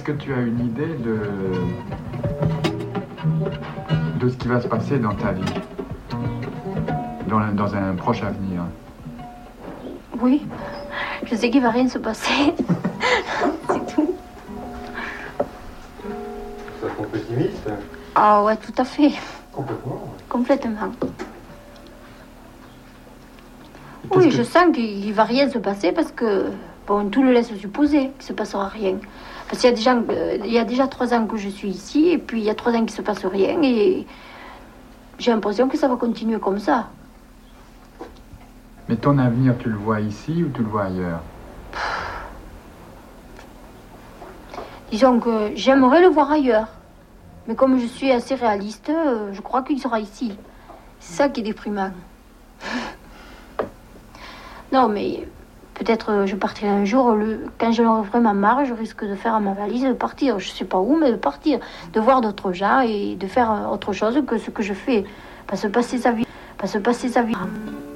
Est-ce que tu as une idée de ce qui va se passer dans ta vie, dans un proche avenir? Oui, je sais qu'il va rien se passer. C'est tout. Ça te rend pessimiste? Ah ouais, tout à fait. Complètement. Ouais. Complètement. Oui, je sens qu'il va rien se passer parce que, bon, tout le laisse supposer qu'il se passera rien. Parce qu'il y a des gens, il y a déjà 3 ans que je suis ici, et puis il y a 3 ans qu'il se passe rien, et j'ai l'impression que ça va continuer comme ça. Mais ton avenir, tu le vois ici ou tu le vois ailleurs? Disons que j'aimerais le voir ailleurs. Mais comme je suis assez réaliste, je crois qu'il sera ici. C'est ça qui est déprimant. Non, mais peut-être je partirai un jour. Quand je l'aurai vraiment marre, je risque de faire ma valise et de partir. Je sais pas où, mais de partir. De voir d'autres gens et de faire autre chose que ce que je fais. Pas se passer sa vie.